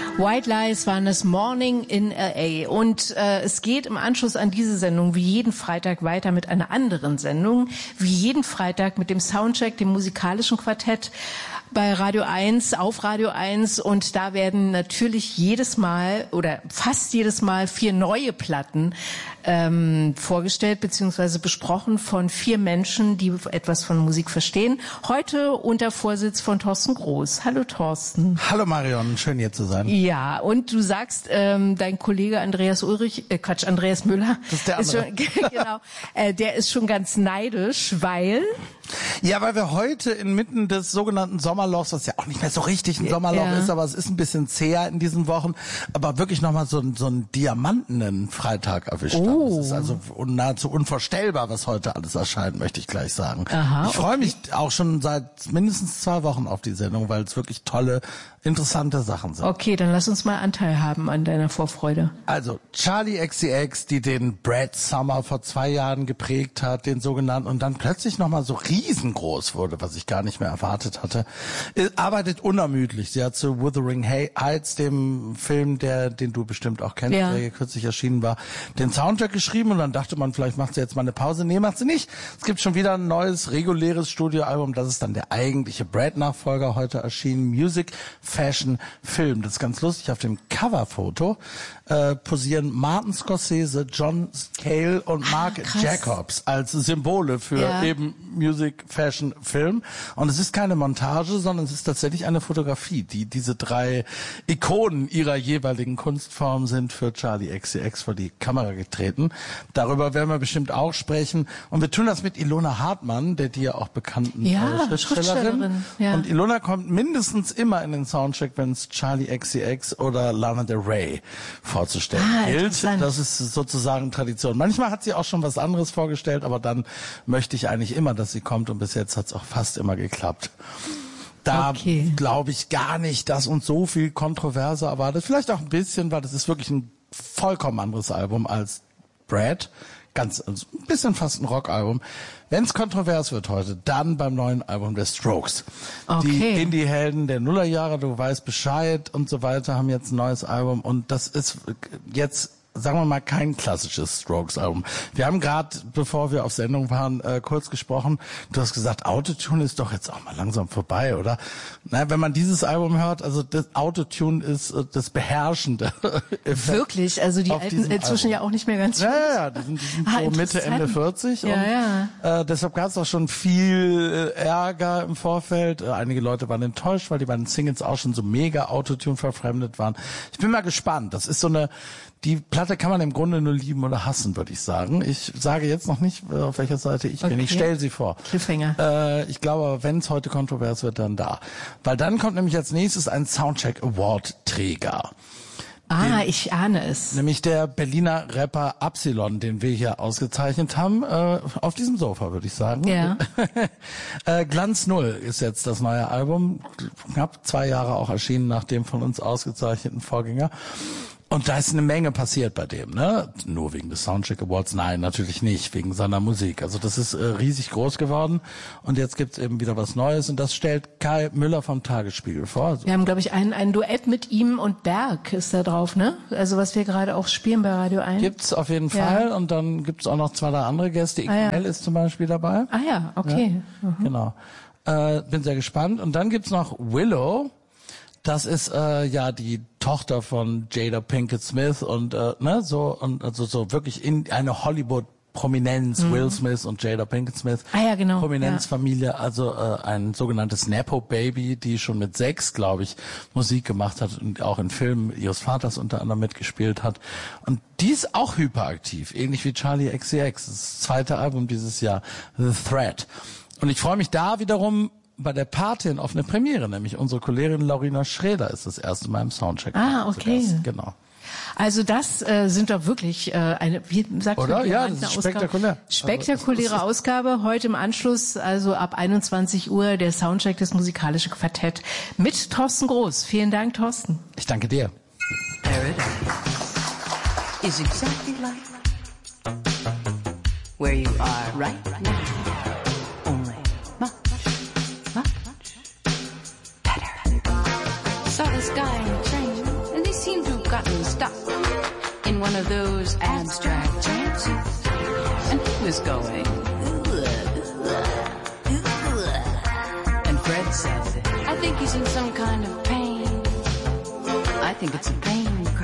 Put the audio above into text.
White Lies waren das Morning in L.A. Und es geht im Anschluss an diese Sendung wie jeden Freitag weiter mit einer anderen Sendung. Wie jeden Freitag mit dem Soundcheck, dem musikalischen Quartett bei Radio 1, auf Radio 1. Und da werden natürlich jedes Mal oder fast jedes Mal 4 neue Platten vorgestellt bzw. besprochen von 4 Menschen, die etwas von Musik verstehen. Heute unter Vorsitz von Thorsten Groß. Hallo Thorsten. Hallo Marion, schön hier zu sein. Ja, und du sagst, dein Kollege Andreas Müller. Das ist der andere. Genau, der ist schon ganz neidisch, weil... Ja, weil wir heute inmitten des sogenannten Sommerlochs, was ja auch nicht mehr so richtig ein Sommerloch ist, aber es ist ein bisschen zäher in diesen Wochen, aber wirklich nochmal so einen diamantenen Freitag erwischt haben. Es ist also nahezu unvorstellbar, was heute alles erscheint, möchte ich gleich sagen. Aha, ich freue mich auch schon seit mindestens 2 Wochen auf die Sendung, weil es wirklich tolle, interessante Sachen sind. Okay, dann lass uns mal Anteil haben an deiner Vorfreude. Also Charli XCX, die den Brad Summer vor 2 Jahren geprägt hat, den sogenannten, und dann plötzlich nochmal so riesengroß wurde, was ich gar nicht mehr erwartet hatte, arbeitet unermüdlich. Sie hat zu Wuthering Heights, dem Film, den du bestimmt auch kennst, der hier kürzlich erschienen war, den Soundtrack geschrieben, und dann dachte man, vielleicht macht sie jetzt mal eine Pause. Nee, macht sie nicht. Es gibt schon wieder ein neues, reguläres Studioalbum. Das ist dann der eigentliche Brad-Nachfolger, heute erschienen. Music, Fashion, Film. Das ist ganz lustig. Auf dem Coverfoto posieren Martin Scorsese, John Cale und Marc Jacobs als Symbole für eben Music, Fashion, Film. Und es ist keine Montage, sondern es ist tatsächlich eine Fotografie, die diese 3 Ikonen ihrer jeweiligen Kunstform sind, für Charli XCX vor die Kamera getreten. Darüber werden wir bestimmt auch sprechen. Und wir tun das mit Ilona Hartmann, der dir auch bekannten Schriftstellerin. Ja. Und Ilona kommt mindestens immer in den Soundcheck, wenn es Charli XCX oder Lana Del Rey vorzustellen gilt. Das ist sozusagen Tradition. Manchmal hat sie auch schon was anderes vorgestellt, aber dann möchte ich eigentlich immer, dass sie kommt, und bis jetzt hat es auch fast immer geklappt. Da glaube ich gar nicht, dass uns so viel Kontroverse erwartet. Vielleicht auch ein bisschen, weil das ist wirklich ein vollkommen anderes Album als Brad. Also ein bisschen fast ein Rockalbum. Wenn es kontrovers wird heute, dann beim neuen Album der Strokes. Die Indie-Helden der Nullerjahre, du weißt Bescheid und so weiter, haben jetzt ein neues Album, und das ist jetzt, sagen wir mal, kein klassisches Strokes-Album. Wir haben gerade, bevor wir auf Sendung waren, kurz gesprochen. Du hast gesagt, Autotune ist doch jetzt auch mal langsam vorbei, oder? Na, wenn man dieses Album hört, also das Autotune ist das beherrschende Effekt. Wirklich? Also die Alten inzwischen ja auch nicht mehr ganz jung. Ja, die sind so Mitte, Ende 40. Deshalb gab es auch schon viel Ärger im Vorfeld. Einige Leute waren enttäuscht, weil die beiden Singles auch schon so mega Autotune verfremdet waren. Ich bin mal gespannt. Das ist die Platte kann man im Grunde nur lieben oder hassen, würde ich sagen. Ich sage jetzt noch nicht, auf welcher Seite ich bin. Ich stelle sie vor. Cliffhanger. Ich glaube, wenn es heute kontrovers wird, dann da. Weil dann kommt nämlich als nächstes ein Soundcheck Award Träger. Ich ahne es. Nämlich der Berliner Rapper Absilon, den wir hier ausgezeichnet haben, auf diesem Sofa, würde ich sagen. Ja. Glanz Null ist jetzt das neue Album. Knapp 2 Jahre auch erschienen nach dem von uns ausgezeichneten Vorgänger. Und da ist eine Menge passiert bei dem, ne? Nur wegen des Soundcheck Awards? Nein, natürlich nicht, wegen seiner Musik. Also das ist riesig groß geworden, und jetzt gibt's eben wieder was Neues, und das stellt Kai Müller vom Tagesspiegel vor. Also wir haben, glaube ich, ein Duett mit ihm und Berg ist da drauf, ne? Also was wir gerade auch spielen bei Radio 1. Gibt's auf jeden Fall, und dann gibt's auch noch 2, 3 andere Gäste. XL ist zum Beispiel dabei. Ah ja, okay. Ja, genau. Bin sehr gespannt. Und dann gibt's noch Willow. Das ist die Tochter von Jada Pinkett Smith und so wirklich in eine Hollywood-Prominenz, Will Smith und Jada Pinkett Smith. Genau. Prominenzfamilie, also ein sogenanntes Nepo-Baby, die schon mit 6, glaube ich, Musik gemacht hat und auch in Filmen ihres Vaters unter anderem mitgespielt hat. Und die ist auch hyperaktiv, ähnlich wie Charli XCX. Das 2. Album dieses Jahr, The Threat. Und ich freue mich da wiederum bei der Patin auf eine Premiere, nämlich unsere Kollegin Laurina Schrader ist das erste Mal im Soundcheck. Okay. Genau. Also das sind doch wirklich eine, wie sagt man, oder? Ja, das ist spektakulär. Spektakuläre Ausgabe. Heute im Anschluss, also ab 21 Uhr, der Soundcheck, das musikalische Quartett mit Thorsten Groß. Vielen Dank, Thorsten. Ich danke dir. Paradise is exactly like where you are right now. Only much better. Saw this guy in a train, and seemed to have gotten stuck in one of those abstract trances. And he was going, and Fred said, I think he's in some kind of pain. I think it's a pain